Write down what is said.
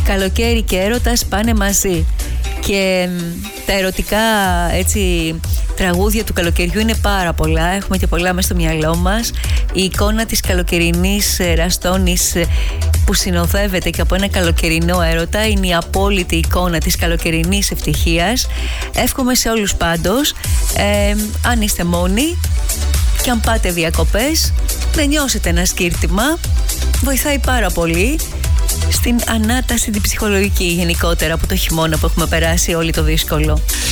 καλοκαίρι και έρωτας πάνε μαζί. Και τα ερωτικά έτσι τραγούδια του καλοκαιριού είναι πάρα πολλά. Έχουμε και πολλά μες στο μυαλό μας. Η εικόνα της καλοκαιρινής ραστόνης που συνοδεύεται και από ένα καλοκαιρινό έρωτα είναι η απόλυτη εικόνα της καλοκαιρινής ευτυχίας. Εύχομαι σε όλους πάντως, αν είστε μόνοι και αν πάτε διακοπές, να νιώσετε ένα σκύρτημα. Βοηθάει πάρα πολύ στην ανάταση την ψυχολογική γενικότερα από το χειμώνα που έχουμε περάσει όλοι το δύσκολο.